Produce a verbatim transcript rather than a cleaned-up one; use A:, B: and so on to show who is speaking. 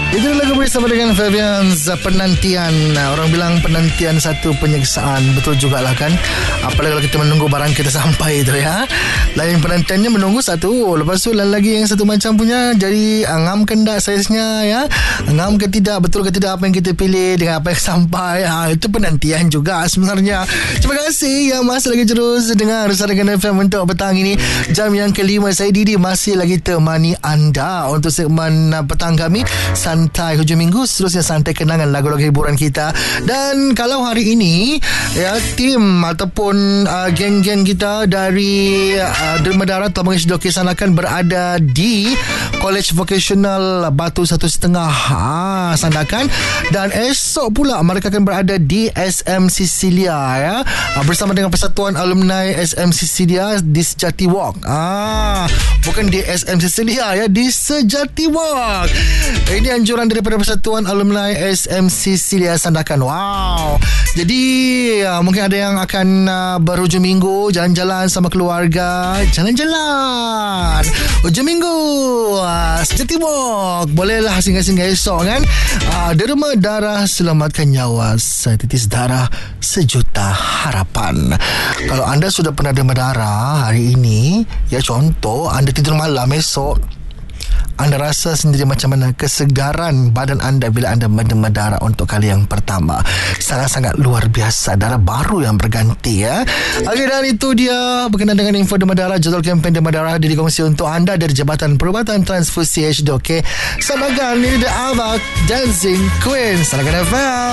A: Itu lagu bersama dengan Fabian, penantian. Orang bilang penantian satu penyiksaan. Betul jugalah kan. Apalagi kalau kita menunggu barang kita sampai tu ya. Lain penantiannya menunggu satu, lepas tu lain lagi yang satu macam punya. Jadi ngam ke tak saiznya ya, ngam ke tidak, betul ke tidak apa yang kita pilih dengan apa yang sampai. ha, Itu penantian juga sebenarnya. Terima kasih yang masih lagi terus dengar Saringan F M untuk petang ini. Jam yang kelima, saya Didi masih lagi temani anda untuk segmen uh, petang kami santai hujung minggu. Seterusnya santai kenangan lagu-lagu hiburan kita. Dan kalau hari ini ya, tim ataupun uh, geng-geng kita dari uh, Derma Darat Tambang H D O K sana akan berada di College Vocational Batu Satu Setengah ha, Sandakan. Dan esok pula mereka akan berada di S M Sisilia ya, uh, bersama dengan Persatuan Alumni S M Sisilia di Sejati Walk. Ah, bukan di S M Sisilia ya, di Sejati Walk. Ini anjuran daripada Persatuan Alumni S M Sisilia Sandakan. Wow. Jadi uh, mungkin ada yang akan uh, berhujung minggu jalan-jalan sama keluarga. Jalan-jalan hujung minggu uh, Sejati Walk. Bolehlah singgah-singgah esok kan. uh, Derma Darah Selamatkan Nyawa, Setitis Darah Sejuta Harapan. Kalau anda sudah pernah derma darah hari ini ya, contoh anda tidur malam, esok anda rasa sendiri macam mana kesegaran badan anda bila anda menderma darah untuk kali yang pertama. Sangat-sangat luar biasa. Darah baru yang berganti ya. Okey, dan itu dia berkenaan dengan info derma darah. Jadual kempen derma darah dikongsi untuk anda dari Jabatan Perubatan Transfusi H D O K Sandakan. Ini The Ava Dancing Queen Sandakan F M.